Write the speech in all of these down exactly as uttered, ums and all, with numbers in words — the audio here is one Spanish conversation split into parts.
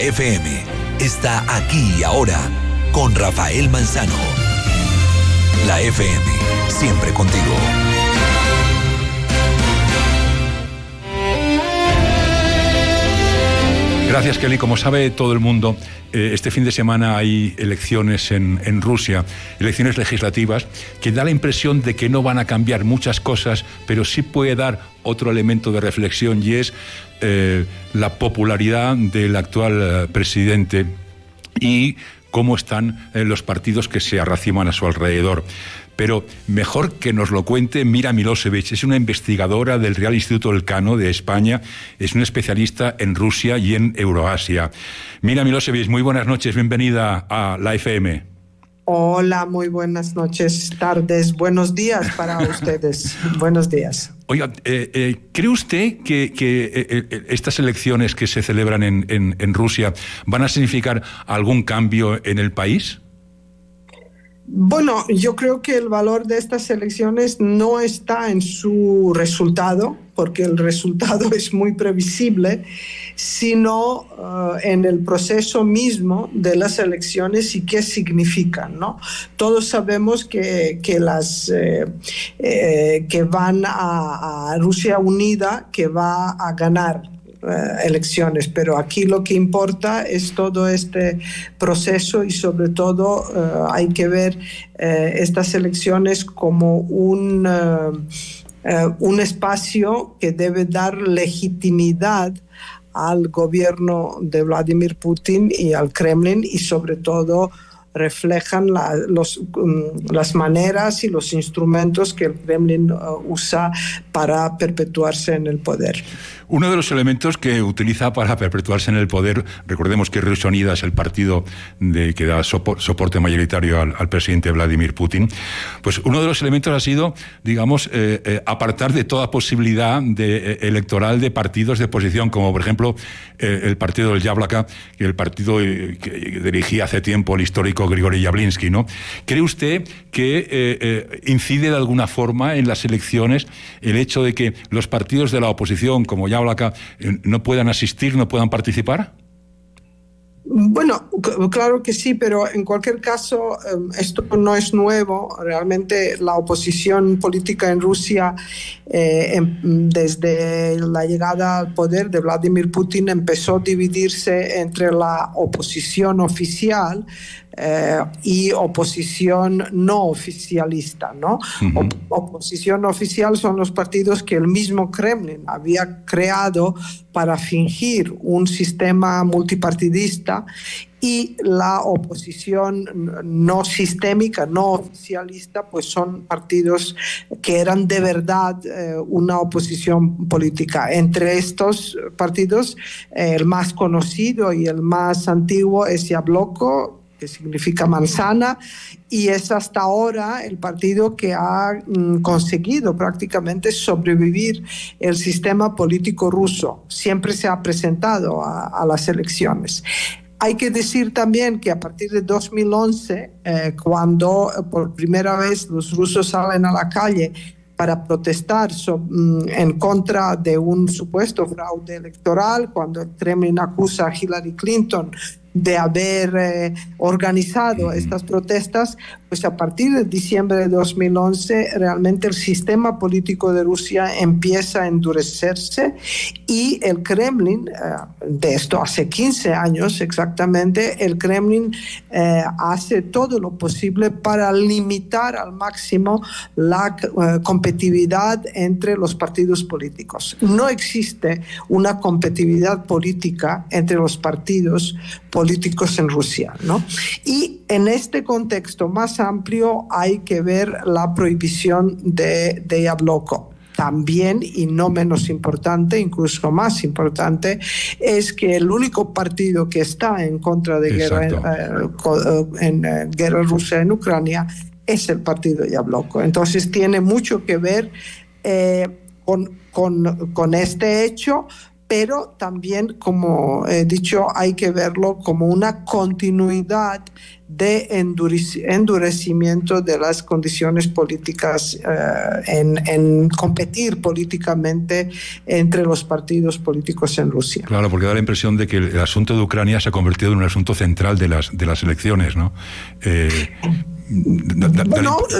F M está aquí y ahora con Rafael Manzano. La F M, siempre contigo. Gracias, Kelly. Como sabe todo el mundo, eh, este fin de semana hay elecciones en, en Rusia, elecciones legislativas, que da la impresión de que no van a cambiar muchas cosas, pero sí puede dar otro elemento de reflexión, y es eh, la popularidad del actual eh, presidente y cómo están eh, los partidos que se arraciman a su alrededor. Pero mejor que nos lo cuente Mira Milosevic. Es una investigadora del Real Instituto Elcano de España, es una especialista en Rusia y en Euroasia. Mira Milosevic, muy buenas noches, bienvenida a la F M. Hola, muy buenas noches, tardes, buenos días para ustedes. Buenos días. Oiga, eh, eh, ¿cree usted que, que eh, eh, estas elecciones que se celebran en, en, en Rusia van a significar algún cambio en el país? Bueno, yo creo que el valor de estas elecciones no está en su resultado, porque el resultado es muy previsible, sino uh, en el proceso mismo de las elecciones y qué significan, ¿no? Todos sabemos que, que las eh, eh, que van a, a Rusia unida, que va a ganar Uh, elecciones, pero aquí lo que importa es todo este proceso y sobre todo uh, hay que ver uh, estas elecciones como un, uh, uh, un espacio que debe dar legitimidad al gobierno de Vladimir Putin y al Kremlin, y sobre todo reflejan la, los, um, las maneras y los instrumentos que el Kremlin uh, usa para perpetuarse en el poder. Uno de los elementos que utiliza para perpetuarse en el poder, recordemos que Rusia Unida es el partido de, que da sopor, soporte mayoritario al, al presidente Vladimir Putin, pues uno de los elementos ha sido, digamos, eh, eh, apartar de toda posibilidad de, eh, electoral de partidos de oposición, como por ejemplo eh, el partido del Yablaka, el partido eh, que dirigía hace tiempo el histórico Grigori Yavlinsky, ¿no? ¿Cree usted que eh, eh, incide de alguna forma en las elecciones el hecho de que los partidos de la oposición, como Yablaka, eh, no puedan asistir, no puedan participar? Bueno, claro que sí, pero en cualquier caso esto no es nuevo. Realmente la oposición política en Rusia eh, desde la llegada al poder de Vladimir Putin empezó a dividirse entre la oposición oficial Eh, y oposición no oficialista, ¿no? Uh-huh. Op- oposición oficial son los partidos que el mismo Kremlin había creado para fingir un sistema multipartidista, y la oposición no sistémica, no oficialista, pues son partidos que eran de verdad eh, una oposición política. Entre estos partidos, eh, el más conocido y el más antiguo es Yabloko, que significa manzana, y es hasta ahora el partido que ha mm, conseguido prácticamente sobrevivir el sistema político ruso. Siempre se ha presentado a, a las elecciones. Hay que decir también que a partir de dos mil once, eh, cuando por primera vez los rusos salen a la calle para protestar so, mm, en contra de un supuesto fraude electoral, cuando el Kremlin acusa a Hillary Clinton de haber eh, organizado estas protestas, pues a partir de diciembre de dos mil once realmente el sistema político de Rusia empieza a endurecerse, y el Kremlin, eh, de esto hace quince años exactamente, el Kremlin eh, hace todo lo posible para limitar al máximo la eh, competitividad entre los partidos políticos. No existe una competitividad política entre los partidos políticos en Rusia, ¿no? Y en este contexto más amplio hay que ver la prohibición de, de Yabloko. También, y no menos importante, incluso más importante, es que el único partido que está en contra de guerra, eh, en, en guerra rusa en Ucrania es el partido Yabloko. Entonces tiene mucho que ver eh, con, con, con este hecho, pero también, como he dicho, hay que verlo como una continuidad de endurecimiento de las condiciones políticas, eh, en, en competir políticamente entre los partidos políticos en Rusia. Claro, porque da la impresión de que el asunto de Ucrania se ha convertido en un asunto central de las, de las elecciones, ¿no? Eh, da, da, bueno, da...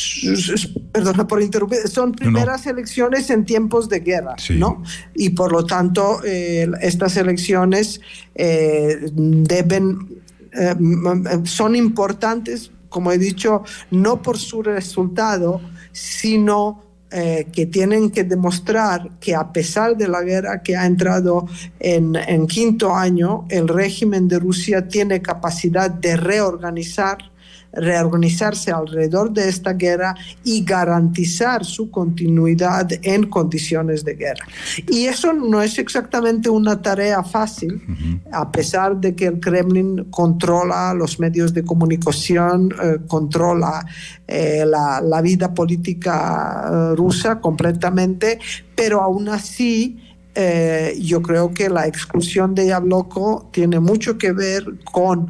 perdona por interrumpir, son primeras no, no. elecciones en tiempos de guerra, sí. ¿no? Y por lo tanto, eh, estas elecciones eh, deben... Eh, son importantes, como he dicho, no por su resultado, sino eh, que tienen que demostrar que a pesar de la guerra que ha entrado en, en quinto año, el régimen de Rusia tiene capacidad de reorganizar reorganizarse alrededor de esta guerra y garantizar su continuidad en condiciones de guerra. Y eso no es exactamente una tarea fácil, uh-huh. a pesar de que el Kremlin controla los medios de comunicación, eh, controla eh, la, la vida política eh, rusa completamente, pero aún así eh, yo creo que la exclusión de Yabloko tiene mucho que ver con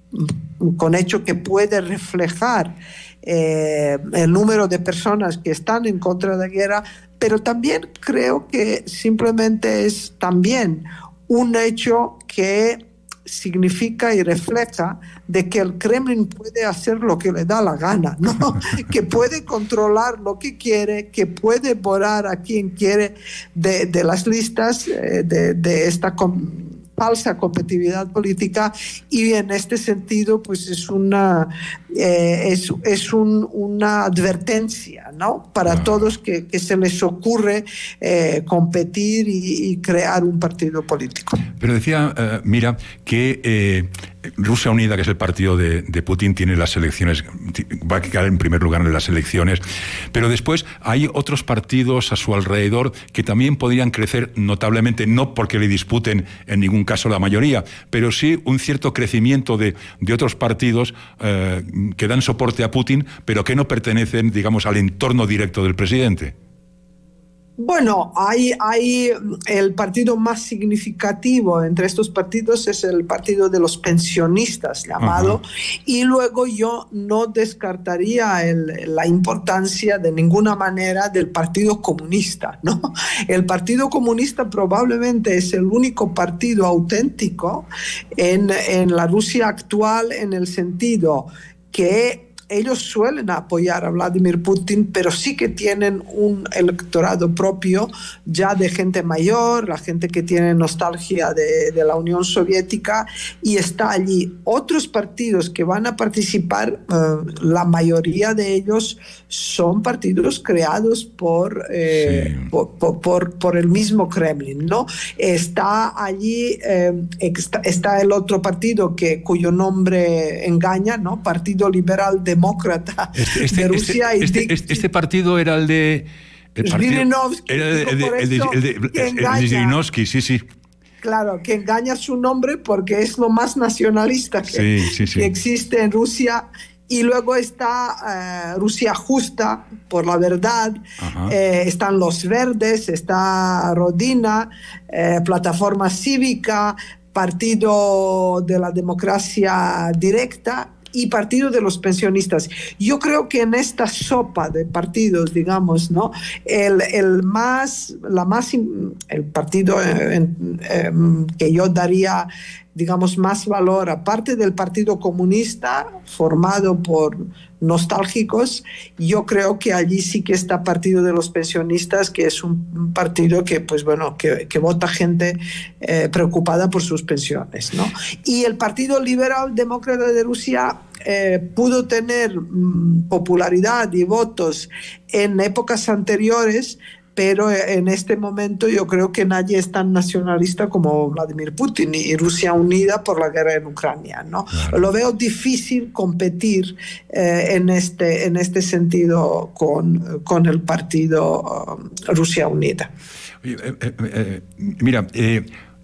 con hecho que puede reflejar eh, el número de personas que están en contra de la guerra, pero también creo que simplemente es también un hecho que significa y refleja de que el Kremlin puede hacer lo que le da la gana, ¿no? Que puede controlar lo que quiere, que puede borrar a quien quiere de, de las listas eh, de, de esta com- falsa competitividad política, y en este sentido pues es una eh, es, es un, una advertencia, ¿no? Para ah. todos que, que se les ocurre eh, competir y, y crear un partido político. Pero decía uh, Mira que eh, Rusia Unida, que es el partido de, de Putin, tiene las elecciones, va a quedar en primer lugar en las elecciones, pero después hay otros partidos a su alrededor que también podrían crecer notablemente, no porque le disputen en ningún caso la mayoría, pero sí un cierto crecimiento de, de otros partidos eh, que dan soporte a Putin, pero que no pertenecen, digamos, al entorno directo del presidente. Bueno, hay, hay el partido más significativo entre estos partidos es el partido de los pensionistas, llamado, uh-huh. y luego yo no descartaría el, la importancia de ninguna manera del Partido Comunista, ¿no? El Partido Comunista probablemente es el único partido auténtico en, en la Rusia actual, en el sentido que ellos suelen apoyar a Vladimir Putin, pero sí que tienen un electorado propio ya de gente mayor, la gente que tiene nostalgia de, de la Unión Soviética, y está allí. Otros partidos que van a participar, uh, la mayoría de ellos son partidos creados por, eh, sí. por, por, por, por el mismo Kremlin, ¿no? Está allí, eh, está, está el otro partido que, cuyo nombre engaña, ¿no? Partido Liberal Demócrata este, este, de Rusia. Este, este, este, este partido era el de... Zhirinovsky. Era el de, el de, el de, el de Zhirinovsky, sí, sí. Claro, que engaña su nombre porque es lo más nacionalista que, sí, sí, sí. que existe en Rusia. Y luego está eh, Rusia Justa, por la verdad, eh, están los Verdes, está Rodina, eh, Plataforma Cívica, Partido de la Democracia Directa y Partido de los Pensionistas. Yo creo que en esta sopa de partidos, digamos, ¿no? El, el más, la más, el partido eh, eh, que yo daría, digamos, más valor, aparte del Partido Comunista, formado por nostálgicos, yo creo que allí sí que está Partido de los Pensionistas, que es un partido que, pues bueno, que, que vota gente eh, preocupada por sus pensiones, ¿no? Y el Partido Liberal Demócrata de Rusia eh, pudo tener mm, popularidad y votos en épocas anteriores, pero en este momento yo creo que nadie es tan nacionalista como Vladimir Putin y Rusia Unida por la guerra en Ucrania, ¿no? Claro. Lo veo difícil competir eh, en, este, en este sentido con, con el partido um, Rusia Unida. Oye, eh, eh, eh, mira, eh,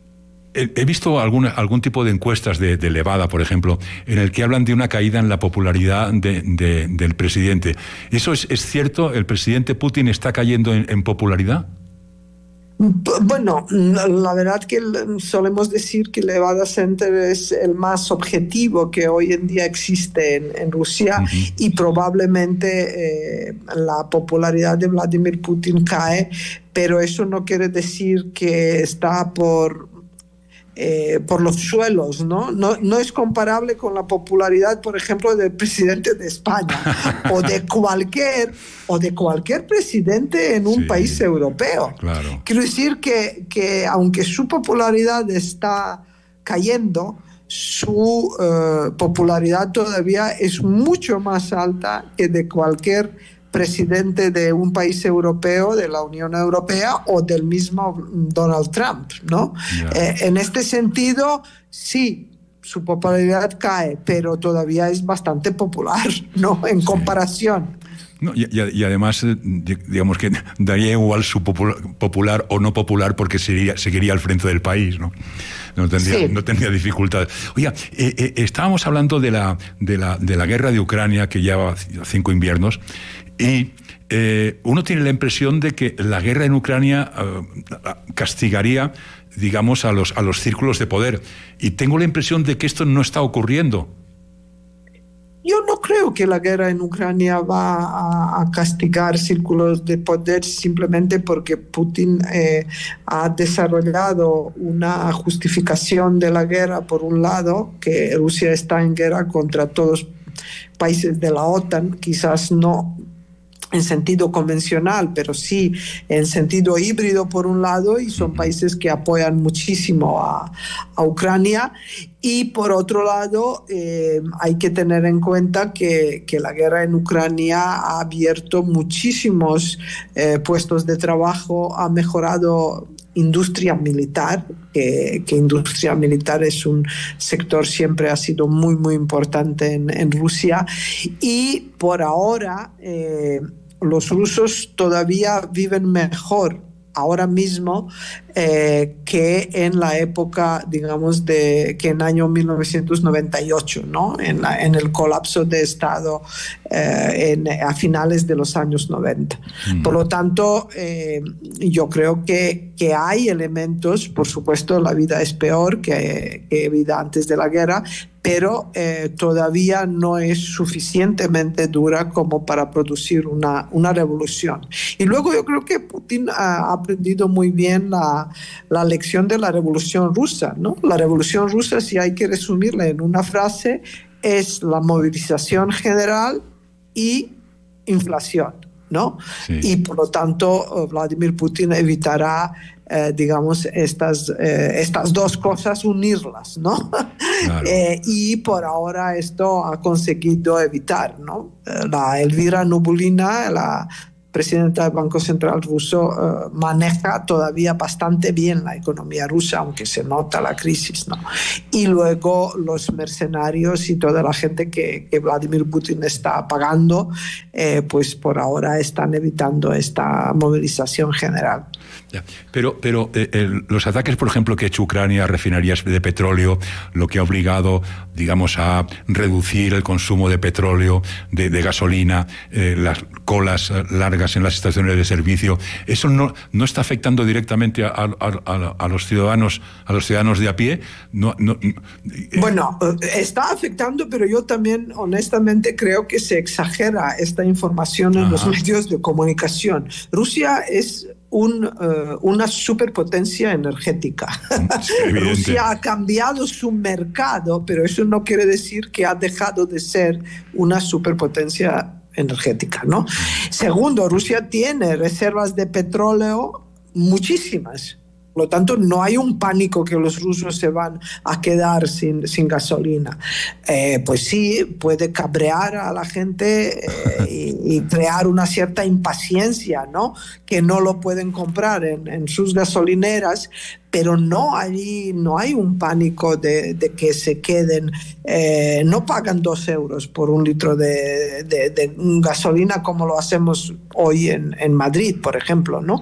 he visto alguna, algún tipo de encuestas de, de Levada, por ejemplo, en el que hablan de una caída en la popularidad de, de, del presidente. ¿Eso es, es cierto? ¿El presidente Putin está cayendo en, en popularidad? Bueno, la verdad que solemos decir que el Levada Center es el más objetivo que hoy en día existe en, en Rusia, uh-huh. y probablemente eh, la popularidad de Vladimir Putin cae, pero eso no quiere decir que está por... Eh, por los suelos, ¿no? ¿no? No es comparable con la popularidad, por ejemplo, del presidente de España o de cualquier o de cualquier presidente en un sí, país europeo. Claro. Quiero decir que, que aunque su popularidad está cayendo, su uh, popularidad todavía es mucho más alta que de cualquier presidente de un país europeo, de la Unión Europea o del mismo Donald Trump, ¿no? Yeah. Eh, en este sentido, sí, su popularidad cae, pero todavía es bastante popular, ¿no? En sí. comparación. No, y, y además, digamos que daría igual su popular, popular o no popular porque seguiría, seguiría al frente del país, ¿no? No tendría, sí. no tendría dificultades. Oiga, eh, eh, estábamos hablando de la, de, la, de la guerra de Ucrania, que lleva cinco inviernos, y eh, uno tiene la impresión de que la guerra en Ucrania eh, castigaría, digamos, a los, a los círculos de poder. Y tengo la impresión de que esto no está ocurriendo. Yo no creo que la guerra en Ucrania va a, a castigar círculos de poder simplemente porque Putin eh, ha desarrollado una justificación de la guerra, por un lado, que Rusia está en guerra contra todos los países de la OTAN, quizás no en sentido convencional, pero sí en sentido híbrido por un lado, y son países que apoyan muchísimo a, a Ucrania. Y por otro lado, eh, hay que tener en cuenta que, que la guerra en Ucrania ha abierto muchísimos eh, puestos de trabajo, ha mejorado industria militar, que, que industria militar es un sector siempre ha sido muy, muy importante en, en Rusia. Y por ahora, eh, los rusos todavía viven mejor ahora mismo eh, que en la época, digamos, de que en el año mil novecientos noventa y ocho, ¿no? En, la, en el colapso de Estado eh, en, a finales de los años noventa. Mm. Por lo tanto, eh, yo creo que, que hay elementos, por supuesto, la vida es peor que, que vida antes de la guerra, pero eh, todavía no es suficientemente dura como para producir una, una revolución. Y luego yo creo que Putin ha aprendido muy bien la, la lección de la Revolución Rusa, ¿no? La Revolución Rusa, si hay que resumirla en una frase, es la movilización general y inflación, ¿no? Sí. Y por lo tanto, Vladimir Putin evitará Eh, digamos, estas, eh, estas dos cosas, unirlas, ¿no? Claro. eh, y por ahora esto ha conseguido evitar, ¿no? Eh, la Elvira Nubulina, la presidenta del Banco Central ruso, eh, maneja todavía bastante bien la economía rusa, aunque se nota la crisis, ¿no? Y luego los mercenarios y toda la gente que, que Vladimir Putin está pagando, eh, pues por ahora están evitando esta movilización general. Ya. Pero, pero eh, el, los ataques, por ejemplo, que ha hecho Ucrania a refinerías de petróleo, lo que ha obligado, digamos, a reducir el consumo de petróleo, de, de gasolina, eh, las colas largas en las estaciones de servicio, ¿eso no, no está afectando directamente a, a, a, a los ciudadanos, a los ciudadanos de a pie? No, no, eh. Bueno, está afectando, pero yo también, honestamente, creo que se exagera esta información en Ajá. los medios de comunicación. Rusia es Un, uh, una superpotencia energética. Rusia ha cambiado su mercado, pero eso no quiere decir que ha dejado de ser una superpotencia energética, ¿no? Segundo, Rusia tiene reservas de petróleo muchísimas. Por lo tanto, no hay un pánico que los rusos se van a quedar sin, sin gasolina. Eh, pues sí, puede cabrear a la gente eh, y, y crear una cierta impaciencia, ¿no? Que no lo pueden comprar en, en sus gasolineras, pero no hay, no hay un pánico de, de que se queden, eh, no pagan dos euros por un litro de, de, de gasolina como lo hacemos hoy en, en Madrid, por ejemplo, ¿no?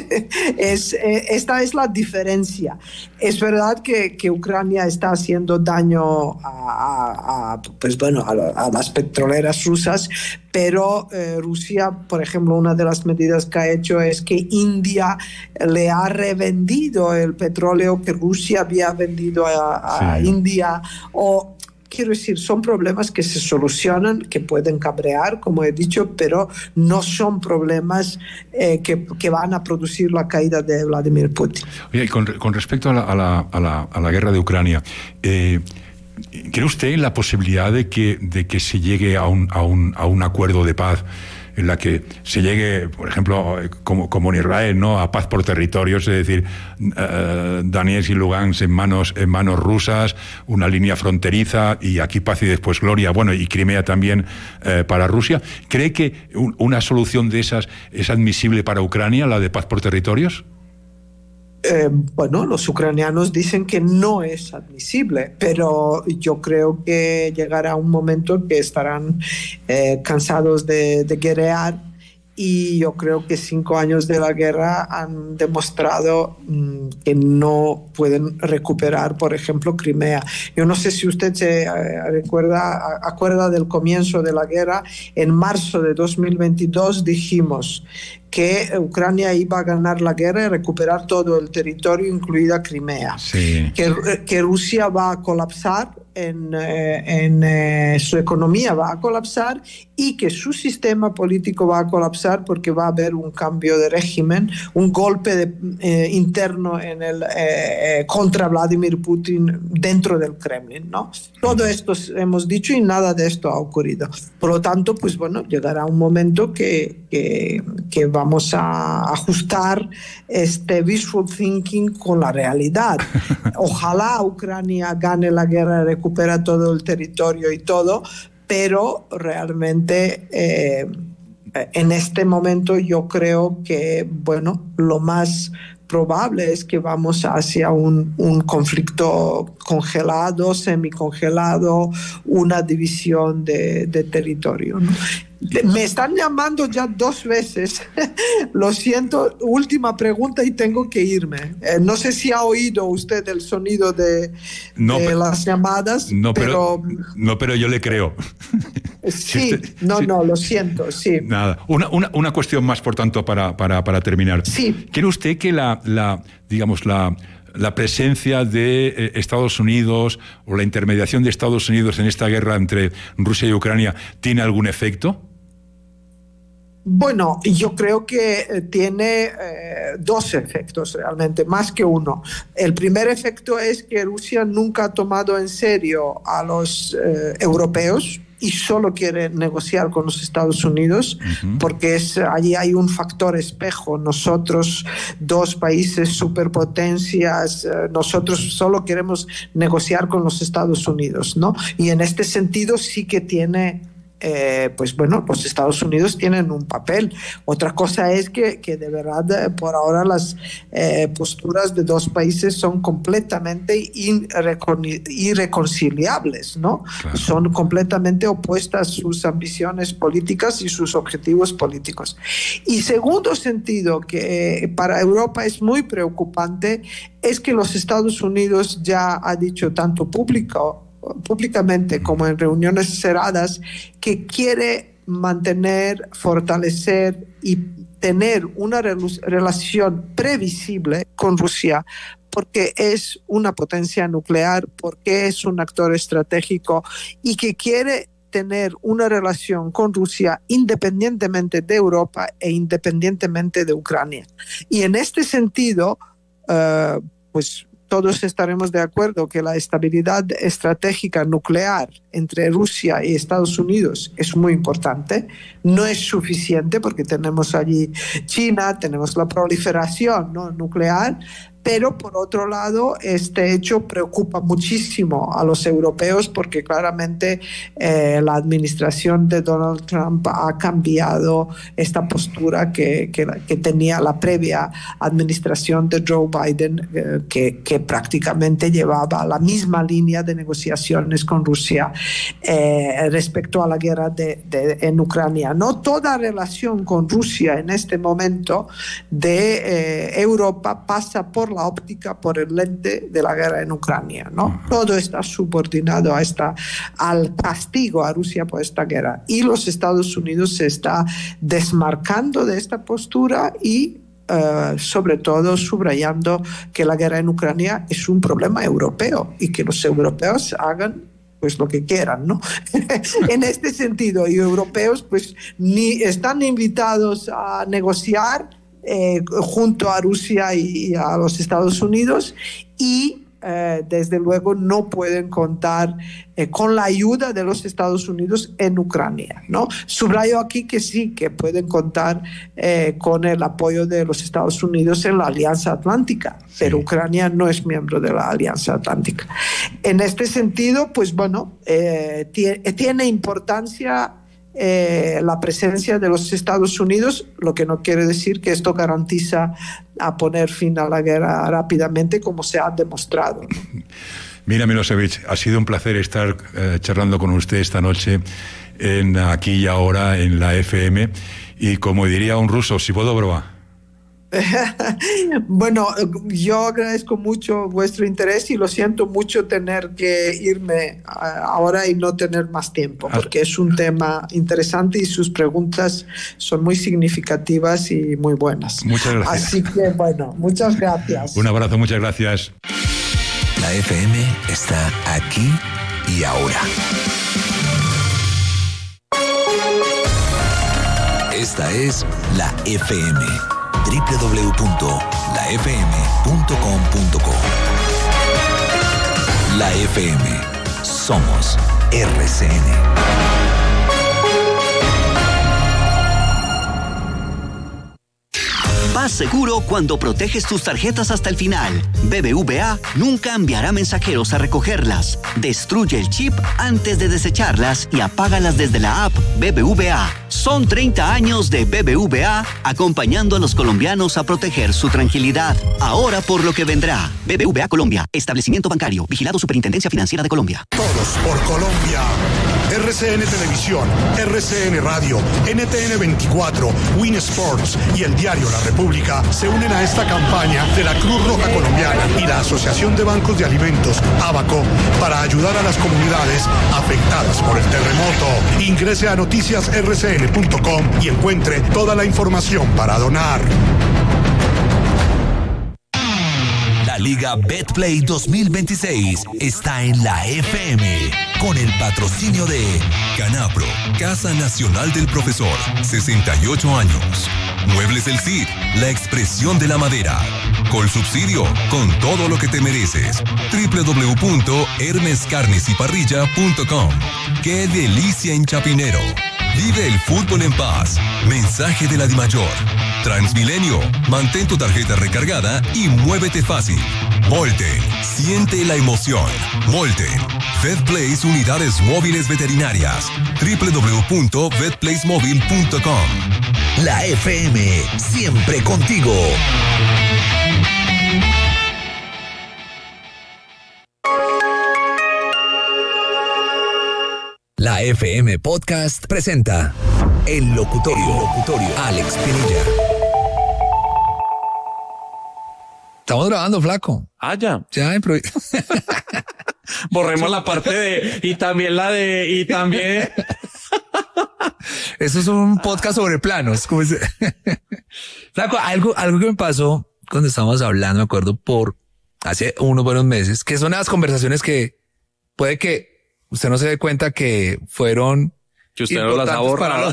es, eh, esta es la diferencia. Es verdad que, que Ucrania está haciendo daño a, a, a, pues bueno, a, a las petroleras rusas, pero eh, Rusia, por ejemplo, una de las medidas que ha hecho es que India le ha revendido el petróleo que Rusia había vendido a, a sí. India. O quiero decir, son problemas que se solucionan, que pueden cabrear, como he dicho, pero no son problemas eh, que, que van a producir la caída de Vladimir Putin. Oye, y con, con respecto a la, a, la, a, la, a la guerra de Ucrania, eh, ¿cree usted en la posibilidad de que, de que se llegue a un, a, un, a un acuerdo de paz en la que se llegue, por ejemplo, como, como en Israel, ¿no?, a paz por territorios, es decir, uh, Donetsk y Lugansk en manos, en manos rusas, una línea fronteriza y aquí paz y después gloria, bueno, y Crimea también uh, para Rusia? ¿Cree que un, una solución de esas es admisible para Ucrania, la de paz por territorios? Eh, bueno, los ucranianos dicen que no es admisible, pero yo creo que llegará un momento que estarán eh, cansados de, de guerrear, y yo creo que cinco años de la guerra han demostrado mmm, que no pueden recuperar, por ejemplo, Crimea. Yo no sé si usted se eh, recuerda, acuerda del comienzo de la guerra. En marzo de dos mil veintidós dijimos que Ucrania iba a ganar la guerra y recuperar todo el territorio, incluida Crimea. Sí. Que, que Rusia va a colapsar, en, eh, en eh, su economía va a colapsar, y que su sistema político va a colapsar porque va a haber un cambio de régimen, un golpe de, eh, interno en el, eh, contra Vladimir Putin dentro del Kremlin, ¿no? Todo esto hemos dicho y nada de esto ha ocurrido. Por lo tanto, pues bueno, llegará un momento que, que, que vamos a ajustar este wishful thinking con la realidad. Ojalá Ucrania gane la guerra, recupera todo el territorio y todo, pero realmente eh, en este momento yo creo que, bueno, lo más probable es que vamos hacia un, un conflicto congelado, semicongelado, una división de, de territorio, ¿no? Me están llamando ya dos veces. Lo siento, última pregunta y tengo que irme. Eh, no sé si ha oído usted el sonido de, no, de pero, las llamadas, no, pero, pero... No, pero yo le creo. Sí, si usted, no, si, no, lo siento, sí. Nada. Una, una, una cuestión más, por tanto, para, para, para terminar. Sí. ¿Cree usted que la, la digamos, la... la presencia de Estados Unidos o la intermediación de Estados Unidos en esta guerra entre Rusia y Ucrania tiene algún efecto? Bueno, yo creo que tiene eh, dos efectos realmente, más que uno. El primer efecto es que Rusia nunca ha tomado en serio a los eh, europeos y solo quiere negociar con los Estados Unidos, uh-huh. porque es, allí hay un factor espejo. Nosotros, dos países superpotencias, eh, nosotros solo queremos negociar con los Estados Unidos, ¿no? Y en este sentido sí que tiene... Eh, pues bueno, los Estados Unidos tienen un papel. Otra cosa es que, que de verdad por ahora las eh, posturas de dos países son completamente irrecon- irreconciliables, ¿no? Claro. Son completamente opuestas sus ambiciones políticas y sus objetivos políticos. Y segundo sentido, que para Europa es muy preocupante, es que los Estados Unidos ya ha dicho tanto público públicamente como en reuniones cerradas que quiere mantener, fortalecer y tener una rel- relación previsible con Rusia, porque es una potencia nuclear, porque es un actor estratégico y que quiere tener una relación con Rusia independientemente de Europa e independientemente de Ucrania. Y en este sentido, uh, pues todos estaremos de acuerdo que la estabilidad estratégica nuclear entre Rusia y Estados Unidos es muy importante. No es suficiente porque tenemos allí China, tenemos la proliferación, ¿no?, nuclear, Pero por otro lado, este hecho preocupa muchísimo a los europeos porque claramente eh, la administración de Donald Trump ha cambiado esta postura que, que, que tenía la previa administración de Joe Biden, eh, que, que prácticamente llevaba la misma línea de negociaciones con Rusia eh, respecto a la guerra de, de, en Ucrania. No toda relación con Rusia en este momento de eh, Europa pasa por la óptica, por el lente de la guerra en Ucrania, ¿no? Todo está subordinado a esta, al castigo a Rusia por esta guerra. Y los Estados Unidos se está desmarcando de esta postura y Uh, sobre todo subrayando que la guerra en Ucrania es un problema europeo y que los europeos hagan pues lo que quieran, ¿no? En este sentido, y europeos pues ni están invitados a negociar eh, junto a Rusia y, y a los Estados Unidos y Eh, desde luego no pueden contar eh, con la ayuda de los Estados Unidos en Ucrania, ¿no? Subrayo aquí que sí, que pueden contar eh, con el apoyo de los Estados Unidos en la Alianza Atlántica, sí. Pero Ucrania no es miembro de la Alianza Atlántica. En este sentido, pues bueno, eh, tiene, tiene importancia Eh, la presencia de los Estados Unidos, lo que no quiere decir que esto garantiza a poner fin a la guerra rápidamente, como se ha demostrado. Mira, Milosevic, ha sido un placer estar eh, charlando con usted esta noche en Aquí y Ahora en la F M, y como diría un ruso, si puedo probar. Bueno, yo agradezco mucho vuestro interés y lo siento mucho tener que irme ahora y no tener más tiempo, porque es un tema interesante y sus preguntas son muy significativas y muy buenas. Muchas gracias. Así que, bueno, muchas gracias. Un abrazo, muchas gracias. La F M está aquí y ahora. Esta es la F M. doble u doble u doble u punto la f m punto com punto co. La F M. Somos R C N. Vas seguro cuando proteges tus tarjetas hasta el final. B B V A nunca enviará mensajeros a recogerlas. Destruye el chip antes de desecharlas y apágalas desde la app B B V A. Son treinta años de B B V A acompañando a los colombianos a proteger su tranquilidad. Ahora por lo que vendrá. B B V A Colombia, establecimiento bancario, vigilado Superintendencia Financiera de Colombia. Todos por Colombia. R C N Televisión, R C N Radio, N T N veinticuatro, Win Sports y el diario La República se unen a esta campaña de la Cruz Roja Colombiana y la Asociación de Bancos de Alimentos, ABACO, para ayudar a las comunidades afectadas por el terremoto. Ingrese a noticias r c n punto com y encuentre toda la información para donar. La Liga Betplay dos mil veintiséis está en la F M con el patrocinio de Canapro, Casa Nacional del Profesor, sesenta y ocho años. Muebles El Cid, la expresión de la madera. Colsubsidio, con todo lo que te mereces. doble u doble u doble u punto hermes carnes y parrilla punto com. ¡Qué delicia en Chapinero! Vive el fútbol en paz. Mensaje de la Dimayor. Transmilenio, mantén tu tarjeta recargada y muévete fácil. Molten, siente la emoción. Molten, VetPlace Unidades Móviles Veterinarias. doble u doble u doble u punto vet place móvil punto com. La F M, siempre contigo. La F M Podcast presenta El Locutorio, El Locutorio, Alex Pinilla. Estamos grabando, flaco. Ah, ya. Ya, improvi- Borremos la parte de, y también la de, y también. Eso es un podcast sobre planos. ¿Cómo se... Flaco, algo, algo que me pasó cuando estábamos hablando, me acuerdo, por hace unos buenos meses, que son las conversaciones que puede que usted no se dé cuenta que fueron que usted no las ha borrado.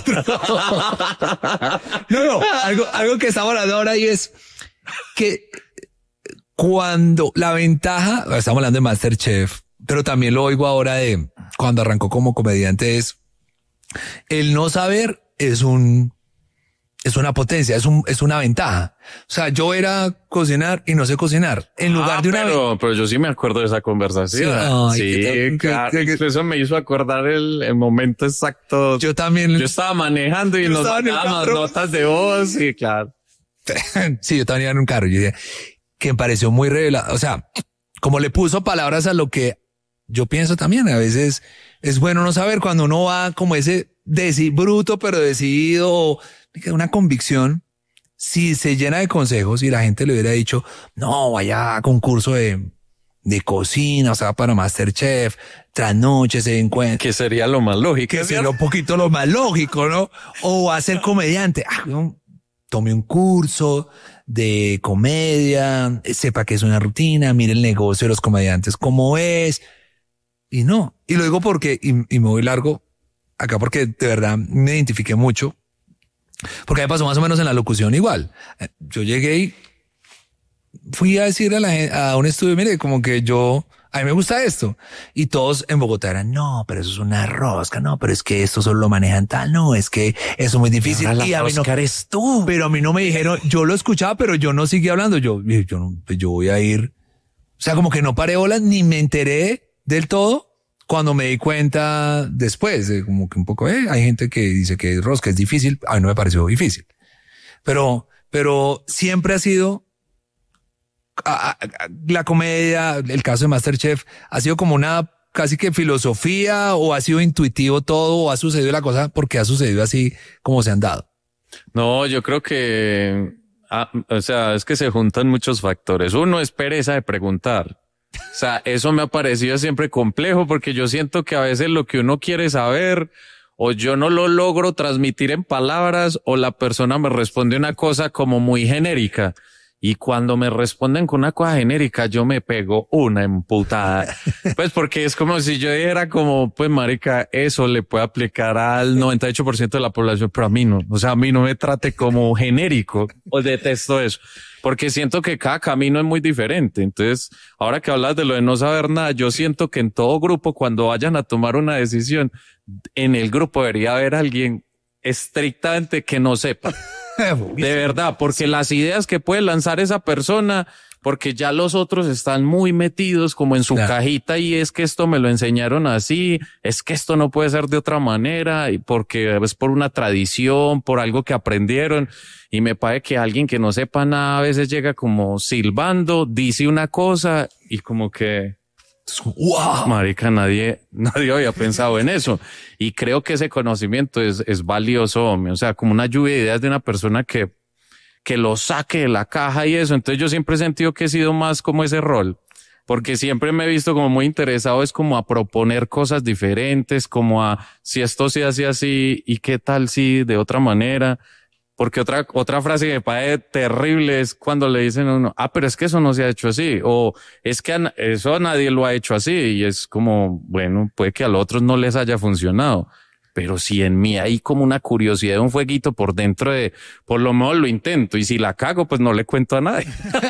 No, no, algo, algo que estamos hablando ahora y es que cuando la ventaja, estamos hablando de MasterChef, pero también lo oigo ahora de cuando arrancó como comediante, es el no saber es un, es una potencia, es un, es una ventaja. O sea, yo era cocinar y no sé cocinar. En lugar ah, de una pero, pero yo sí me acuerdo de esa conversación. Sí, ay, sí que, claro. Que, que, eso me hizo acordar el, el momento exacto. Yo también. Yo estaba manejando y nos dábamos notas de voz y claro. Sí, yo también en un carro. Yo dije que me pareció muy revelado. O sea, como le puso palabras a lo que yo pienso también. A veces es bueno no saber cuando uno va como ese deci, bruto, pero decidido, una convicción. Si se llena de consejos y la gente le hubiera dicho, no, vaya a concurso de, de cocina, o sea, para MasterChef, trasnoche se encuentra. Que sería lo más lógico. Que sería un poquito lo más lógico, ¿no? O a ser comediante. Ah, no, tome un curso de comedia, sepa que es una rutina, mire el negocio de los comediantes cómo es. Y no. Y lo digo porque, y, y me voy largo acá porque de verdad me identifiqué mucho. Porque me pasó más o menos en la locución igual. Yo llegué y fui a decirle a, la, a un estudio, mire, como que yo, a mí me gusta esto. Y todos en Bogotá eran, no, pero eso es una rosca, no, pero es que esto solo lo manejan tal, no, es que eso es muy difícil. Y a mí no, eres tú. Pero a mí no me dijeron, yo lo escuchaba, pero yo no seguía hablando. Yo, yo, no, pues yo voy a ir. O sea, como que no paré bolas ni me enteré del todo. Cuando me di cuenta después, de como que un poco, eh, hay gente que dice que rosca es difícil, a mí no me pareció difícil. Pero, pero siempre ha sido, a, a, a, la comedia, el caso de MasterChef, ha sido como una casi que filosofía, o ha sido intuitivo todo, o ha sucedido la cosa porque ha sucedido así como se han dado. No, yo creo que, ah, o sea, es que se juntan muchos factores. Uno es pereza de preguntar. O sea, eso me ha parecido siempre complejo porque yo siento que a veces lo que uno quiere saber o yo no lo logro transmitir en palabras o la persona me responde una cosa como muy genérica. Y cuando me responden con una cosa genérica, yo me pego una emputada. Pues porque es como si yo dijera como, pues marica, eso le puede aplicar al noventa y ocho por ciento de la población, pero a mí no. O sea, a mí no me trate como genérico. O detesto eso. Porque siento que cada camino es muy diferente. Entonces, ahora que hablas de lo de no saber nada, yo siento que en todo grupo, cuando vayan a tomar una decisión, en el grupo debería haber alguien estrictamente que no sepa. De verdad, porque las ideas que puede lanzar esa persona, porque ya los otros están muy metidos como en su claro. cajita y es que esto me lo enseñaron así, es que esto no puede ser de otra manera y porque es por una tradición, por algo que aprendieron. Y me parece que alguien que no sepa nada a veces llega como silbando, dice una cosa y como que, wow, marica, nadie, nadie había pensado en eso. Y creo que ese conocimiento es, es valioso, hombre. O sea, como una lluvia de ideas de una persona que, que lo saque de la caja y eso. Entonces yo siempre he sentido que he sido más como ese rol. Porque siempre me he visto como muy interesado es como a proponer cosas diferentes, como a si esto se hace así y qué tal si de otra manera. Porque otra, otra frase que me parece terrible es cuando le dicen a uno, ah, pero es que eso no se ha hecho así, o es que a, eso nadie lo ha hecho así, y es como, bueno, puede que a los otros no les haya funcionado, pero si en mí hay como una curiosidad, un fueguito por dentro de, por lo menos lo intento, y si la cago, pues no le cuento a nadie.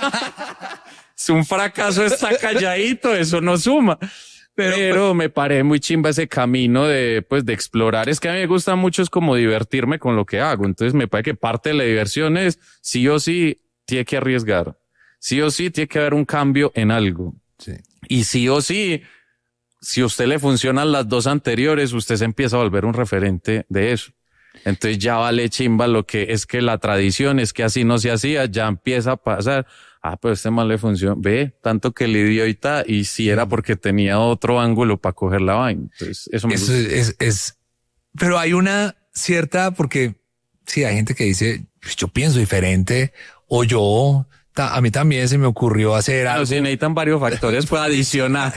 Es un fracaso, está calladito, eso no suma. Pero, pero me parece muy chimba ese camino de, pues, de explorar. Es que a mí me gusta mucho es como divertirme con lo que hago. Entonces me parece que parte de la diversión es sí o sí tiene que arriesgar. Sí o sí tiene que haber un cambio en algo. Sí. Y sí o sí, si a usted le funcionan las dos anteriores, usted se empieza a volver un referente de eso. Entonces ya vale chimba lo que es que la tradición es que así no se hacía, ya empieza a pasar. Ah, pero este mal le funciona. Ve, tanto que le dio y tal, y si era porque tenía otro ángulo para coger la vaina. Entonces, eso me eso gusta. Es, es, es, pero hay una cierta, porque sí, hay gente que dice, pues yo pienso diferente, o yo, ta, a mí también se me ocurrió hacer algo. No, si necesitan varios factores para adicionar.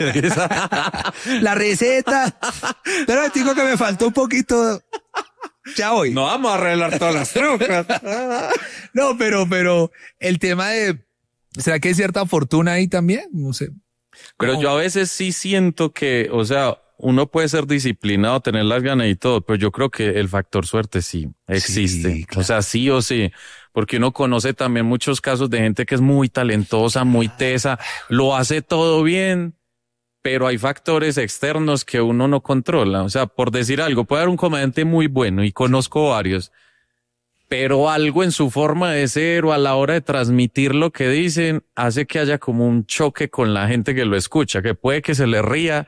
La receta. Pero digo que me faltó un poquito. Ya voy. No vamos a arreglar todas las trucas. No, pero, pero el tema de, ¿será que hay cierta fortuna ahí también? No sé. Pero ¿Cómo? yo a veces sí siento que, o sea, uno puede ser disciplinado, tener las ganas y todo, pero yo creo que el factor suerte sí existe. Sí, claro. O sea, sí o sí. Porque uno conoce también muchos casos de gente que es muy talentosa, muy tesa, lo hace todo bien, pero hay factores externos que uno no controla. O sea, por decir algo, puede haber un comediante muy bueno y conozco varios, pero algo en su forma de ser o a la hora de transmitir lo que dicen hace que haya como un choque con la gente que lo escucha, que puede que se le ría,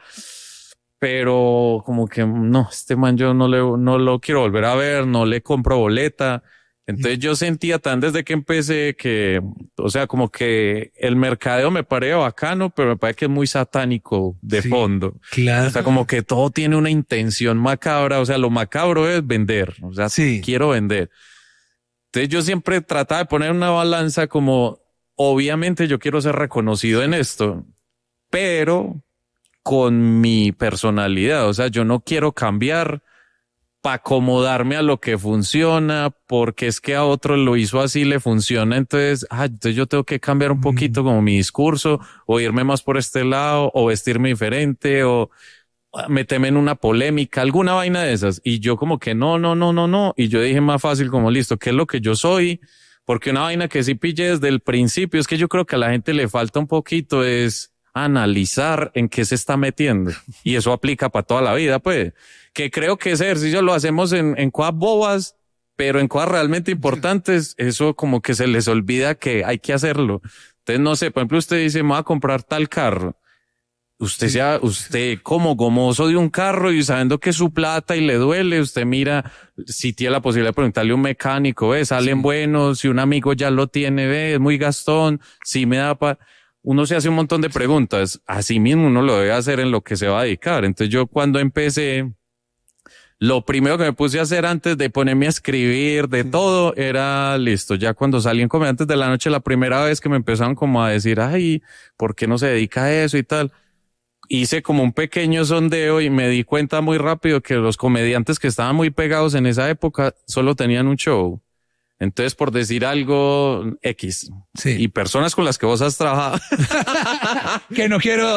pero como que no, este man yo no, le, no lo quiero volver a ver, no le compro boleta. Entonces yo sentía tan desde que empecé que, o sea, como que el mercadeo me parece bacano, pero me parece que es muy satánico de sí, fondo. Claro. O sea, como que todo tiene una intención macabra. O sea, lo macabro es vender. O sea, sí. quiero vender. Entonces yo siempre trataba de poner una balanza como, obviamente yo quiero ser reconocido en esto, pero con mi personalidad. O sea, yo no quiero cambiar para acomodarme a lo que funciona, porque es que a otro lo hizo así, le funciona, entonces, ah, entonces yo tengo que cambiar un poquito como mi discurso, o irme más por este lado, o vestirme diferente, o meterme en una polémica, alguna vaina de esas. Y yo como que no, no, no, no, no. Y yo dije más fácil como listo, ¿qué es lo que yo soy? Porque una vaina que sí pillé desde el principio, es que yo creo que a la gente le falta un poquito es analizar en qué se está metiendo. Y eso aplica para toda la vida, pues. Que creo que ese ejercicio lo hacemos en, en cosas bobas, pero en cosas realmente importantes, eso como que se les olvida que hay que hacerlo. Entonces, no sé, por ejemplo, usted dice, me voy a comprar tal carro. Usted sí. sea, usted como gomoso de un carro y sabiendo que es su plata y le duele, usted mira si tiene la posibilidad de preguntarle a un mecánico, ve, salen sí. buenos, si un amigo ya lo tiene, ve, es muy gastón, si me da para... Uno se hace un montón de preguntas. Así mismo uno lo debe hacer en lo que se va a dedicar. Entonces yo cuando empecé, lo primero que me puse a hacer antes de ponerme a escribir de todo era listo. Ya cuando salí en Comediantes de la Noche, la primera vez que me empezaron como a decir, ay, ¿por qué no se dedica a eso y tal? Hice como un pequeño sondeo y me di cuenta muy rápido que los comediantes que estaban muy pegados en esa época solo tenían un show. Entonces, por decir algo X, sí. y personas con las que vos has trabajado. Que no quiero.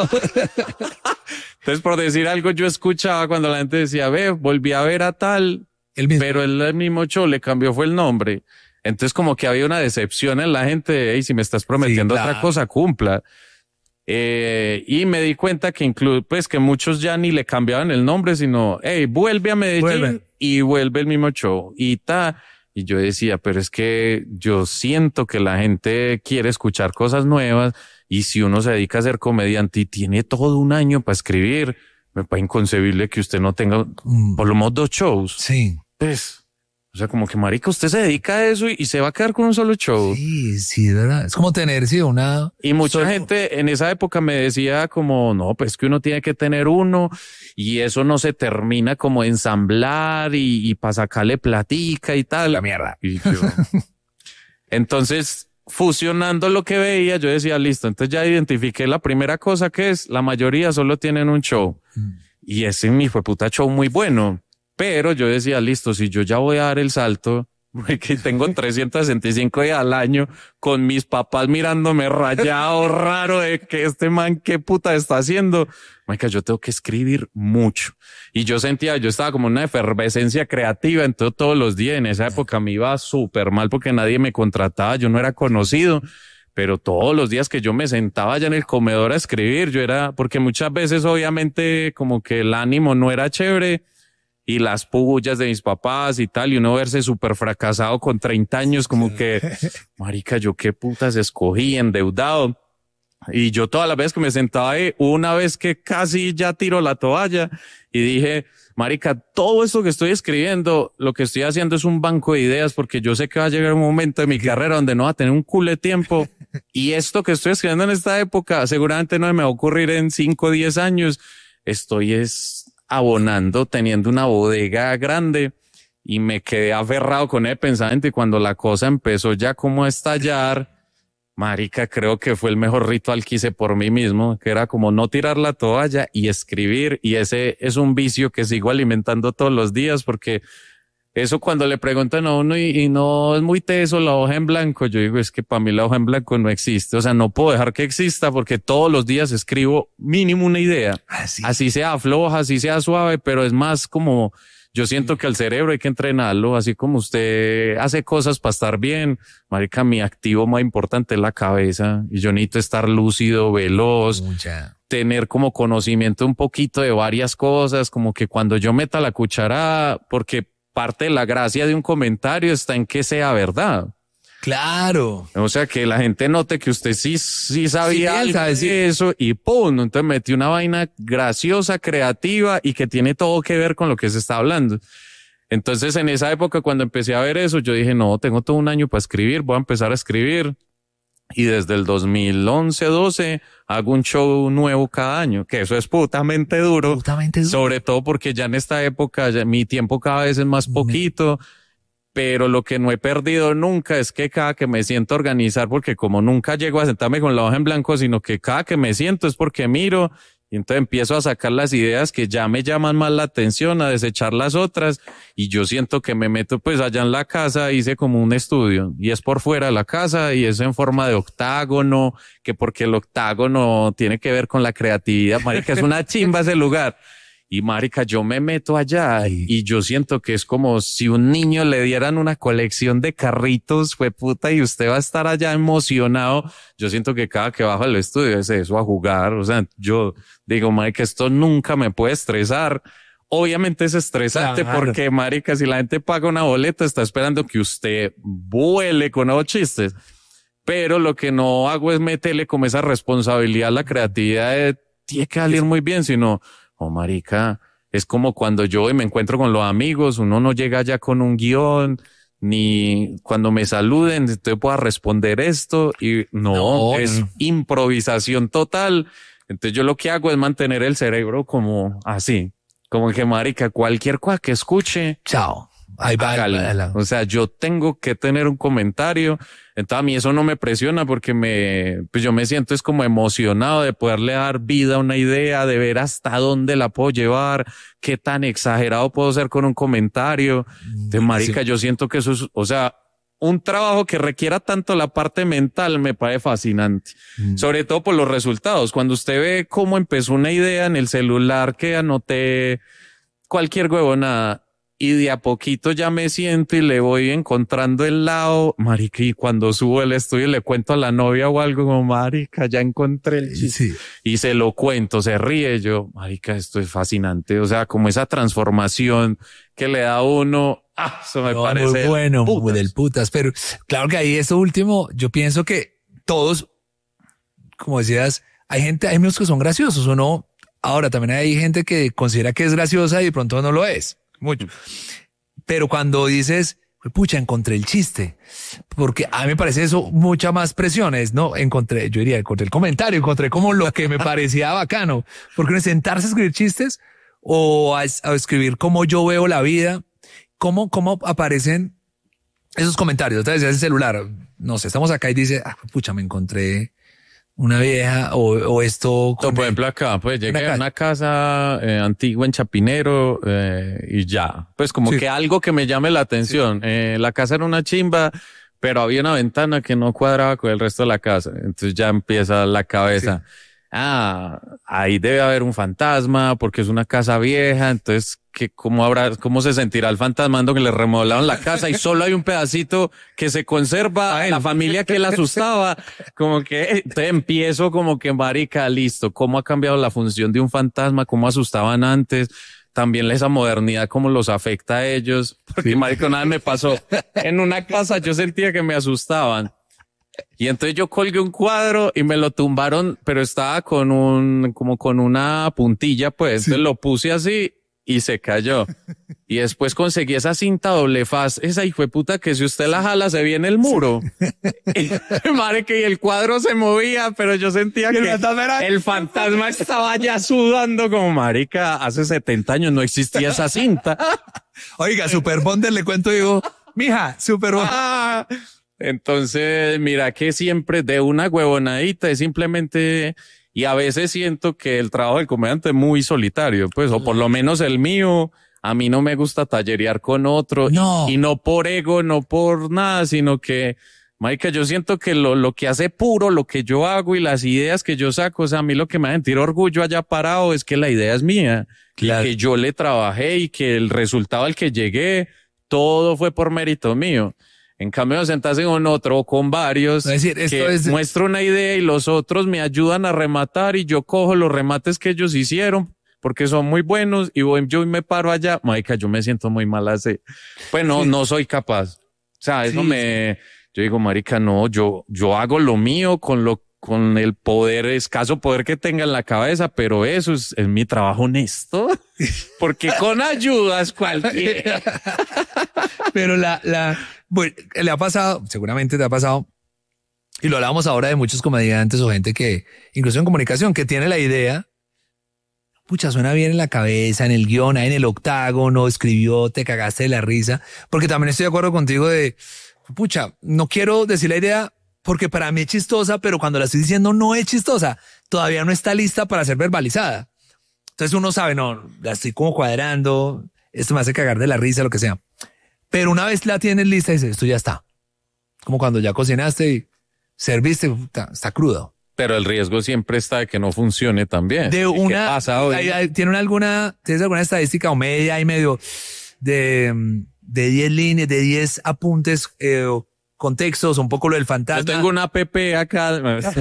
Entonces, por decir algo, yo escuchaba cuando la gente decía, ve, volví a ver a tal, el mismo. Pero el, el mismo show le cambió fue el nombre. Entonces, como que había una decepción en la gente, hey, si me estás prometiendo sí, claro. otra cosa, cumpla. Eh, y me di cuenta que incluso, pues, que muchos ya ni le cambiaban el nombre, sino, hey, vuelve a Medellín vuelve. y vuelve el mismo show. Y ta. Y yo decía, pero es que yo siento que la gente quiere escuchar cosas nuevas y si uno se dedica a ser comediante y tiene todo un año para escribir, me parece inconcebible que usted no tenga mm. por lo menos dos shows. Sí. Pues, o sea, como que marica, usted se dedica a eso y, y se va a quedar con un solo show. Sí, sí, de verdad. Es como tener, sí, una... Y mucha solo... gente en esa época me decía como, no, pues que uno tiene que tener uno y eso no se termina como de ensamblar y, y para sacarle platica y tal. La mierda. Y yo... Entonces, fusionando lo que veía, yo decía, listo, entonces ya identifiqué la primera cosa que es, la mayoría solo tienen un show. Mm. Y ese mi fue puta show muy bueno. Pero yo decía, listo, si yo ya voy a dar el salto, que tengo trescientos sesenta y cinco días al año con mis papás mirándome rayado, raro de que este man qué puta está haciendo. Marica, yo tengo que escribir mucho. Y yo sentía, yo estaba como en una efervescencia creativa, entonces todos los días en esa época me iba súper mal porque nadie me contrataba, yo no era conocido. Pero todos los días que yo me sentaba allá en el comedor a escribir, yo era, porque muchas veces obviamente como que el ánimo no era chévere. Y las pullas de mis papás y tal, y uno verse súper fracasado con treinta años, como que, marica, yo qué putas escogí, endeudado. Y yo todas las veces que me sentaba ahí, una vez que casi ya tiro la toalla y dije, marica, todo esto que estoy escribiendo, lo que estoy haciendo es un banco de ideas porque yo sé que va a llegar un momento de mi carrera donde no va a tener un culo de tiempo. Y esto que estoy escribiendo en esta época seguramente no me va a ocurrir en cinco o diez años. Estoy es... abonando, teniendo una bodega grande y me quedé aferrado con el pensamiento y cuando la cosa empezó ya como a estallar, marica, creo que fue el mejor ritual que hice por mí mismo, que era como no tirar la toalla y escribir y ese es un vicio que sigo alimentando todos los días porque eso cuando le preguntan a uno y, y no es muy teso la hoja en blanco, yo digo es que para mí la hoja en blanco no existe, o sea, no puedo dejar que exista porque todos los días escribo mínimo una idea, así, así sea floja, así sea suave, pero es más como, yo siento que al cerebro hay que entrenarlo, así como usted hace cosas para estar bien, marica, mi activo más importante es la cabeza y yo necesito estar lúcido, veloz, Mucha. tener como conocimiento un poquito de varias cosas, como que cuando yo meta la cuchara, porque parte de la gracia de un comentario está en que sea verdad. Claro. O sea, que la gente note que usted sí, sí sabía Sí, algo sabe, de sí. eso y ¡pum! Entonces metió una vaina graciosa, creativa y que tiene todo que ver con lo que se está hablando. Entonces, en esa época, cuando empecé a ver eso, yo dije, no, tengo todo un año para escribir, voy a empezar a escribir. Y desde el dos mil once, doce, hago un show nuevo cada año, que eso es putamente duro. Putamente duro. Sobre todo porque ya en esta época, ya mi tiempo cada vez es más poquito. Pero lo que no he perdido nunca es que cada que me siento a organizar, porque como nunca llego a sentarme con la hoja en blanco, sino que cada que me siento es porque miro y entonces empiezo a sacar las ideas que ya me llaman más la atención, a desechar las otras y yo siento que me meto pues allá en la casa, hice como un estudio y es por fuera de la casa y es en forma de octágono, que porque el octágono tiene que ver con la creatividad, marica, es una chimba ese lugar. Y marica, yo me meto allá y yo siento que es como si un niño le dieran una colección de carritos, fue puta, y usted va a estar allá emocionado. Yo siento que cada que bajo al estudio es eso, a jugar. O sea, yo digo, marica, esto nunca me puede estresar. Obviamente es estresante Claro. porque, marica, si la gente paga una boleta, está esperando que usted vuele con nuevos chistes. Pero lo que no hago es meterle como esa responsabilidad a la creatividad de tiene que salir muy bien, sino... Oh, marica, es como cuando yo me encuentro con los amigos, uno no llega ya con un guión, ni cuando me saluden, entonces pueda responder esto, y no, No, es no. improvisación total. Entonces yo lo que hago es mantener el cerebro como así, como que marica, cualquier cosa que escuche, Chao. Ahí va. hágale. ahí va. O sea, yo tengo que tener un comentario. Entonces a mí eso no me presiona porque me, pues yo me siento es como emocionado de poderle dar vida a una idea, de ver hasta dónde la puedo llevar, qué tan exagerado puedo ser con un comentario. De marica, yo siento que eso es, o sea, un trabajo que requiera tanto la parte mental me parece fascinante. Mm. Sobre todo por los resultados. Cuando usted ve cómo empezó una idea en el celular que anoté cualquier huevonada, y de a poquito ya me siento y le voy encontrando el lado, marica, y cuando subo el estudio le cuento a la novia o algo como, marica, ya encontré el chiste. Sí. Y se lo cuento, se ríe yo, marica, esto es fascinante. O sea, como esa transformación que le da a uno, ah, eso me no, parece muy bueno, putas. Muy del putas. Pero claro que ahí esto último, yo pienso que todos, como decías, hay gente, hay unos que son graciosos o no. Ahora también hay gente que considera que es graciosa y de pronto no lo es. Mucho. Pero cuando dices, pucha, encontré el chiste, porque a mí me parece eso mucha más presión, es, no, encontré, yo diría, encontré el comentario, encontré como lo que me parecía bacano, porque no es sentarse a escribir chistes o a, a escribir cómo yo veo la vida, cómo, cómo aparecen esos comentarios. Otra vez el celular, no sé, estamos acá y dice, ah, pucha, me encontré una vieja o, o esto. No, por ejemplo, acá, pues llegué una a una casa eh, antigua en Chapinero eh, y ya. Pues como sí. que algo que me llame la atención. Sí. Eh, la casa era una chimba, pero había una ventana que no cuadraba con el resto de la casa. Entonces ya empieza la cabeza. Sí. Ah, ahí debe haber un fantasma porque es una casa vieja. Entonces, ¿qué, cómo habrá, cómo se sentirá el fantasma que le remodelaron la casa y solo hay un pedacito que se conserva? Ay, la familia que le asustaba, como que entonces empiezo como que marica, listo. ¿Cómo ha cambiado la función de un fantasma? ¿Cómo asustaban antes? También esa modernidad, cómo los afecta a ellos. Porque sí. marica, nada me pasó. En una casa yo sentía que me asustaban. Y entonces yo colgué un cuadro y me lo tumbaron, pero estaba con un, como con una puntilla, pues. Sí. Entonces lo puse así y se cayó. Y después conseguí esa cinta doble faz, esa hijueputa que si usted la jala se viene el muro. Sí. Y, madre, que el cuadro se movía, pero yo sentía que el fantasma, el fantasma estaba ya sudando como marica. Hace setenta años no existía esa cinta. Oiga, Super Bonder, le cuento, digo, mija, Super Bonder. Ah, entonces, mira que siempre de una huevonadita es simplemente, y a veces siento que el trabajo del comediante es muy solitario, pues, o por lo menos el mío, a mí no me gusta tallerear con otro, no. y, y no por ego, no por nada, sino que, marica, yo siento que lo, lo que hace puro, lo que yo hago y las ideas que yo saco, o sea, a mí lo que me da sentir orgullo allá parado es que la idea es mía, claro. Y que yo le trabajé y que el resultado al que llegué, todo fue por mérito mío. En cambio, sentarse con otro o con varios, es decir, esto que es... muestro una idea y los otros me ayudan a rematar y yo cojo los remates que ellos hicieron, porque son muy buenos y voy, yo me paro allá, marica, yo me siento muy mal así. Pues no, sí. no soy capaz. O sea, eso sí, me, yo digo, marica, no, yo, yo hago lo mío con lo, con el poder, escaso poder que tenga en la cabeza, pero eso es, es mi trabajo honesto, porque con ayudas cualquiera. Pero la, la, bueno, le ha pasado, seguramente te ha pasado, y lo hablábamos ahora de muchos comediantes o gente que, incluso en comunicación, que tiene la idea, pucha, suena bien en la cabeza, en el guión, ahí en el octágono, escribió, te cagaste de la risa, porque también estoy de acuerdo contigo de, pucha, no quiero decir la idea porque para mí es chistosa, pero cuando la estoy diciendo no es chistosa, todavía no está lista para ser verbalizada. Entonces uno sabe, no, la estoy como cuadrando, esto me hace cagar de la risa, lo que sea. Pero una vez la tienes lista, dices, esto ya está. Como cuando ya cocinaste y serviste, está, está crudo. Pero el riesgo siempre está de que no funcione también. De una, ¿qué pasa hoy? Hay, hay, ¿tienen alguna, tienes alguna estadística o media y medio de, de diez líneas, de diez apuntes, eh, contextos, un poco lo del fantasma? Yo tengo una app acá.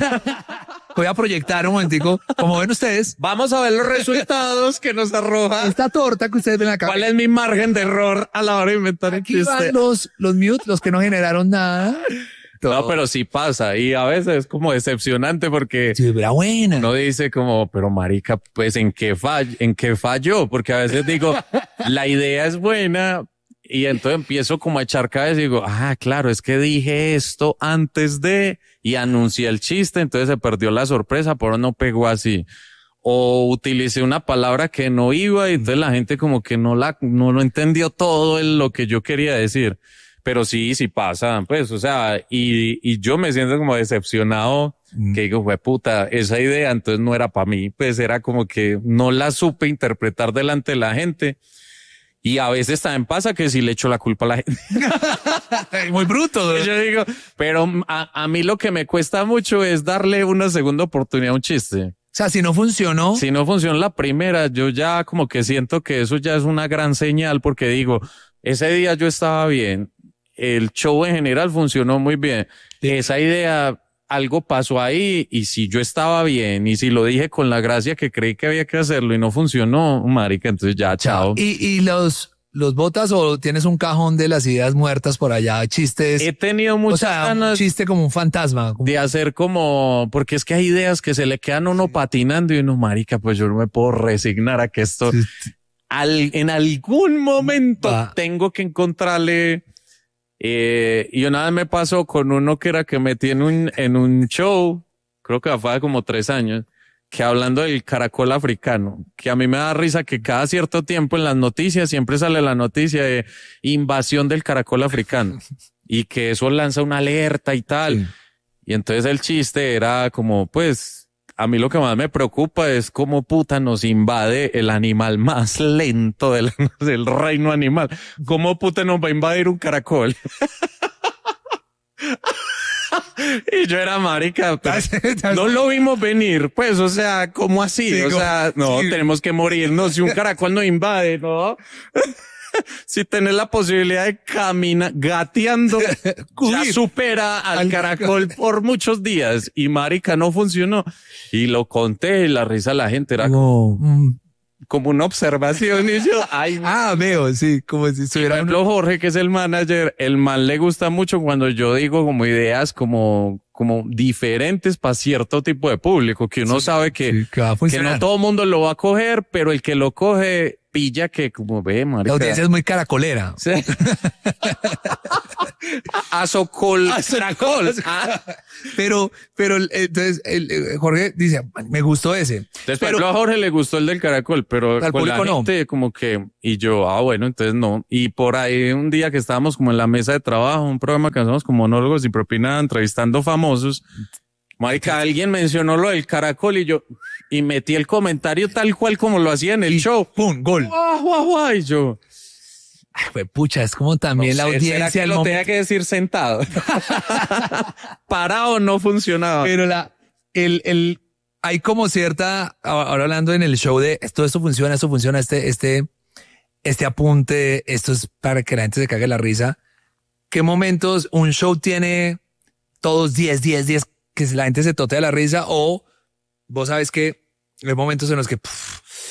Voy a proyectar un momentico. Como ven ustedes, vamos a ver los resultados que nos arroja esta torta que ustedes ven acá. ¿Cuál es mi margen de error a la hora de inventar aquí el chiste? Van los, los mute, los que no generaron nada. Todo. No, pero sí pasa y a veces es como decepcionante porque sí, era buena. Uno dice como, pero marica, pues en qué fall, en qué falló, porque a veces digo, la idea es buena y entonces empiezo como a echar cabeza y digo, ah, claro, es que dije esto antes de y anuncié el chiste, entonces se perdió la sorpresa, pero no pegó así. O utilicé una palabra que no iba y entonces la gente como que no la, no lo entendió todo el, lo que yo quería decir. Pero sí, sí pasa, pues, o sea, y, y yo me siento como decepcionado, mm. que digo, fue puta, esa idea entonces no era para mí, pues era como que no la supe interpretar delante de la gente. Y a veces también pasa que sí le echo la culpa a la gente. Muy bruto. Yo digo, pero a, a mí lo que me cuesta mucho es darle una segunda oportunidad a un chiste. O sea, si no funcionó. Si no funcionó la primera, yo ya como que siento que eso ya es una gran señal porque digo, ese día yo estaba bien. El show en general funcionó muy bien. Sí. Esa idea, algo pasó ahí y si yo estaba bien y si lo dije con la gracia que creí que había que hacerlo y no funcionó, marica, entonces ya, chao. ¿Y, y los, los botas o tienes un cajón de las ideas muertas por allá, chistes? He tenido muchas o sea, ganas. Un chiste como un fantasma. Como... De hacer como, porque es que hay ideas que se le quedan a uno sí. patinando y uno, marica, pues yo no me puedo resignar a que esto, sí. al, en algún momento ah. tengo que encontrarle... Eh, y una vez me pasó con uno que era que metí en un, en un show, creo que fue hace como tres años, que hablando del caracol africano, que a mí me da risa que cada cierto tiempo en las noticias siempre sale la noticia de invasión del caracol africano y que eso lanza una alerta y tal. Sí. Y entonces el chiste era como, pues, a mí lo que más me preocupa es cómo puta nos invade el animal más lento del, del reino animal. ¿Cómo puta nos va a invadir un caracol? Y yo era marica, pero no lo vimos venir, pues, o sea, ¿cómo así? Sí, o sea, no, sí. tenemos que morirnos si un caracol nos invade, ¿no? Si tenés la posibilidad de caminar gateando, ya supera al caracol por muchos días. Y marica, no funcionó. Y lo conté y la risa de la gente era como, como, como una observación. Y yo, ay, ah, veo, sí, como si estuviera. Por ejemplo, un... Jorge, que es el manager, el man le gusta mucho cuando yo digo como ideas como, como diferentes para cierto tipo de público, que uno sí, sabe que, sí, que, va a que no todo el mundo lo va a coger, pero el que lo coge, pilla que como ve, marica. La audiencia es muy caracolera. Sí. Azocol. Azocol. Pero, pero, entonces, el, el, Jorge dice, me gustó ese. Entonces, pero a Jorge le gustó el del caracol, pero al con la gente no. Como que, y yo, ah, bueno, entonces no. Y por ahí un día que estábamos como en la mesa de trabajo, un programa que hacemos como monólogos y propina, entrevistando famosos, marica, alguien mencionó lo del caracol y yo, y metí el comentario tal cual como lo hacía en el y show. ¡Pum! Gol. ¡Guau, guau, guau! Y yo... Ay, pues pucha, es como también no la sé, audiencia. ¿será que lo tenía que decir sentado? Parado no funcionaba. Pero la, el, el, hay como cierta, ahora hablando en el show de esto, esto funciona, esto funciona, este, este, este apunte, esto es para que la gente se cague la risa. ¿Qué momentos un show tiene todos diez, diez, diez, que la gente se totea la risa? O vos sabes que hay momentos en los que pff,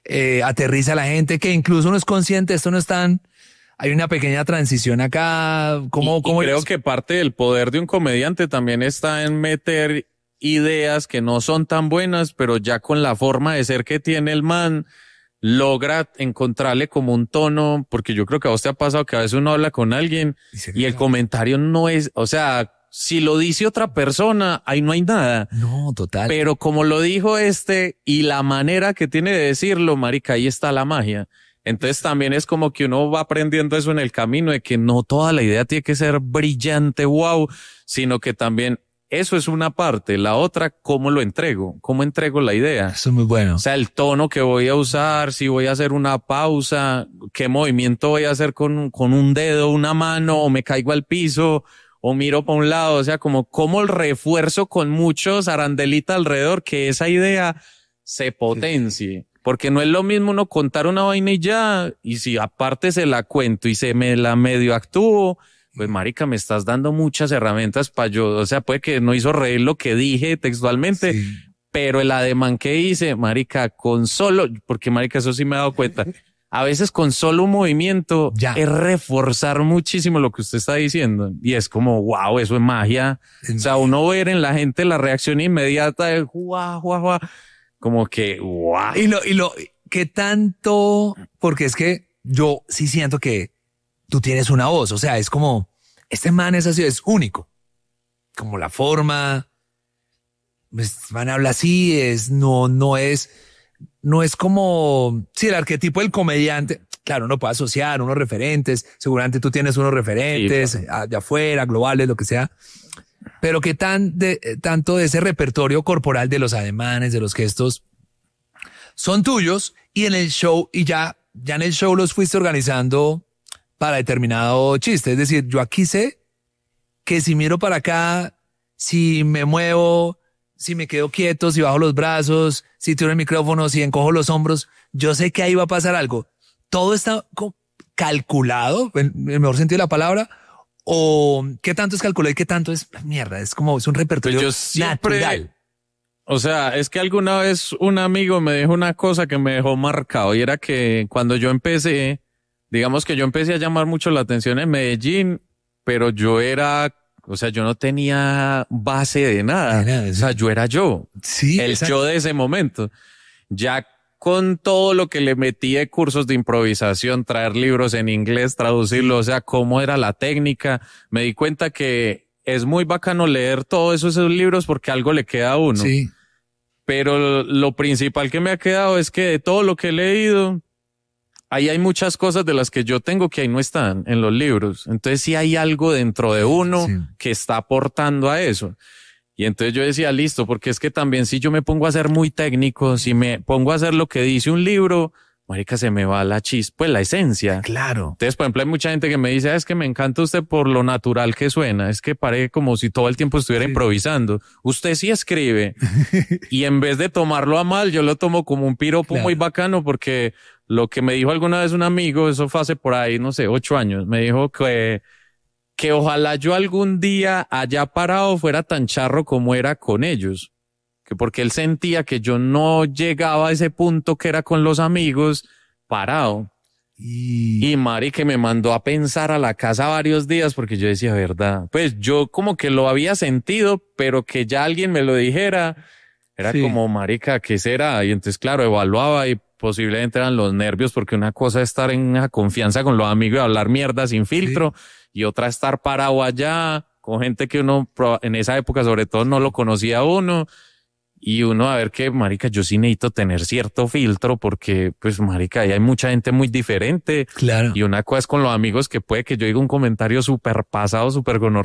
eh, aterriza a la gente, que incluso uno es consciente, esto no es tan... Hay una pequeña transición acá. ¿Cómo, y, cómo y creo es? que parte del poder de un comediante también está en meter ideas que no son tan buenas, pero ya con la forma de ser que tiene el man, logra encontrarle como un tono, porque yo creo que a vos te ha pasado que a veces uno habla con alguien y, y el comentario no es, o sea, si lo dice otra persona, ahí no hay nada. No, total. Pero como lo dijo este y la manera que tiene de decirlo, marica, ahí está la magia. Entonces también es como que uno va aprendiendo eso en el camino, de que no toda la idea tiene que ser brillante, wow, sino que también eso es una parte. La otra, ¿cómo lo entrego? ¿Cómo entrego la idea? Eso es muy bueno. O sea, el tono que voy a usar, si voy a hacer una pausa, qué movimiento voy a hacer con, con un dedo, una mano, o me caigo al piso, o miro para un lado. O sea, como cómo el refuerzo con muchos arandelita alrededor, que esa idea se potencie. Porque no es lo mismo uno contar una vaina y ya, y si aparte se la cuento y se me la medio actúo, pues marica, me estás dando muchas herramientas para yo, o sea, puede que no hizo reír lo que dije textualmente, sí, pero el ademán que hice, marica, con solo, porque marica, eso sí me he dado cuenta, a veces con solo un movimiento ya es reforzar muchísimo lo que usted está diciendo, y es como, wow, eso es magia. Es o sea, magia. Uno ver en la gente la reacción inmediata de guau, guau, guau. Como que, wow. Y lo, y lo, ¿qué tanto? Porque es que yo sí siento que tú tienes una voz. O sea, es como, este man es así, es único. Como la forma, pues, man habla así, es, no, no es, no es como, sí, el arquetipo del comediante. Claro, uno puede asociar unos referentes. Seguramente tú tienes unos referentes, sí, allá afuera, globales, lo que sea. Pero qué tan de, tanto de ese repertorio corporal de los ademanes, de los gestos, son tuyos, y en el show, y ya, ya en el show los fuiste organizando para determinado chiste. Es decir, yo aquí sé que si miro para acá, si me muevo, si me quedo quieto, si bajo los brazos, si tiro el micrófono, si encojo los hombros, yo sé que ahí va a pasar algo. Todo está calculado, en el mejor sentido de la palabra. ¿O qué tanto es calculado y qué tanto es mierda? Es como, es un repertorio pues yo siempre, natural. O sea, es que alguna vez un amigo me dijo una cosa que me dejó marcado, y era que cuando yo empecé, digamos que yo empecé a llamar mucho la atención en Medellín, pero yo era, o sea, yo no tenía base de nada. De nada, o sea, yo era yo. Sí, el exacto. yo de ese momento. Ya con todo lo que le metí de cursos de improvisación, traer libros en inglés, traducirlo, o sea, cómo era la técnica, me di cuenta que es muy bacano leer todos esos, esos libros porque algo le queda a uno. Sí. Pero lo principal que me ha quedado es que de todo lo que he leído, ahí hay muchas cosas de las que yo tengo que ahí no están en los libros. Entonces sí hay algo dentro de uno sí, que está aportando a eso. Y entonces yo decía, listo, porque es que también si yo me pongo a ser muy técnico, si me pongo a hacer lo que dice un libro, marica, se me va la chispa, pues la esencia. Claro. Entonces, por ejemplo, hay mucha gente que me dice, ah, es que me encanta usted por lo natural que suena, es que parece como si todo el tiempo estuviera sí. improvisando. Usted sí escribe. Y en vez de tomarlo a mal, yo lo tomo como un piropo claro. muy bacano, porque lo que me dijo alguna vez un amigo, eso fue hace por ahí, no sé, ocho años, me dijo que... que ojalá yo algún día allá parado fuera tan charro como era con ellos, que porque él sentía que yo no llegaba a ese punto que era con los amigos parado. Y, y Mari que me mandó a pensar a la casa varios días porque yo decía, verdad, pues yo como que lo había sentido, pero que ya alguien me lo dijera, era sí. como, marica, ¿qué será? Y entonces, claro, evaluaba y posiblemente eran los nervios, porque una cosa es estar en una confianza con los amigos y hablar mierda sin filtro, sí. y otra estar parado allá con gente que uno en esa época sobre todo no lo conocía a uno, y uno a ver que, marica, yo sí necesito tener cierto filtro porque, pues, marica, ahí hay mucha gente muy diferente. Claro. Y una cosa es con los amigos que puede que yo diga un comentario súper pasado, súper gonorrea,